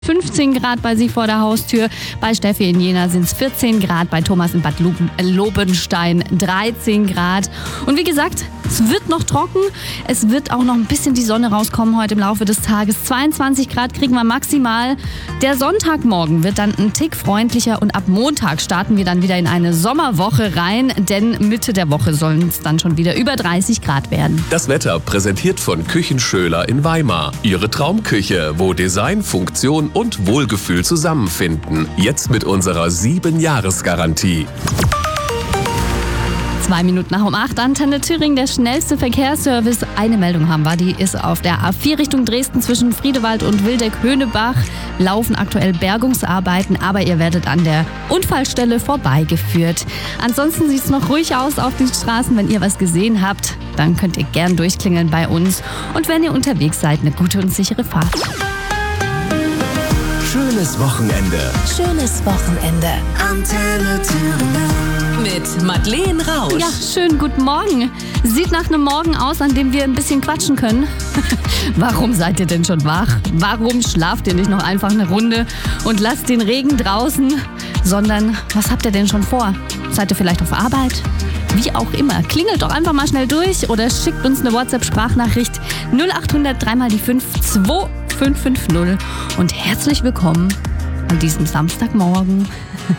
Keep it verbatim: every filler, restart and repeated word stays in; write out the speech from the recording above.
fünfzehn Grad bei sich vor der Haustür. Bei Steffi in Jena sind es vierzehn Grad, bei Thomas in Bad Lobenstein dreizehn Grad. Und wie gesagt, es wird noch trocken. Es wird auch noch ein bisschen die Sonne rauskommen heute im Laufe des Tages. zweiundzwanzig Grad kriegen wir maximal. Der Sonntagmorgen wird dann ein Tick freundlicher und ab Montag starten wir dann wieder in eine Sommerwoche rein, denn Mitte der Woche sollen es dann schon wieder über dreißig Grad werden. Das Wetter präsentiert von Küchenschöler in Weimar. Ihre Traumküche, wo Design, Funktion und Wohlgefühl zusammenfinden. Jetzt mit unserer sieben Jahres Garantie. Zwei Minuten nach um acht, Antenne Thüringen, der schnellste Verkehrsservice. Eine Meldung haben wir, die ist auf der A vier Richtung Dresden zwischen Friedewald und Wildeck-Höhnebach. Laufen aktuell Bergungsarbeiten, aber ihr werdet an der Unfallstelle vorbeigeführt. Ansonsten sieht es noch ruhig aus auf den Straßen. Wenn ihr was gesehen habt, dann könnt ihr gern durchklingeln bei uns. Und wenn ihr unterwegs seid, eine gute und sichere Fahrt. Schönes Wochenende. Schönes Wochenende. Antenne Thüringen. Mit Madeleine Rausch. Ja, schönen guten Morgen. Sieht nach einem Morgen aus, an dem wir ein bisschen quatschen können. Warum seid ihr denn schon wach? Warum schlaft ihr nicht noch einfach eine Runde und lasst den Regen draußen? Sondern, was habt ihr denn schon vor? Seid ihr vielleicht auf Arbeit? Wie auch immer. Klingelt doch einfach mal schnell durch oder schickt uns eine WhatsApp-Sprachnachricht null acht hundert drei mal die fünf zwei fünf fünf null und herzlich willkommen an diesem Samstagmorgen.